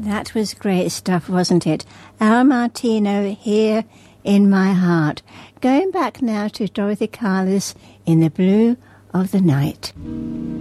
That was great stuff, wasn't it? Al Martino, Here in My Heart. Going back now to Dorothy Carlos in The Blue of the Night.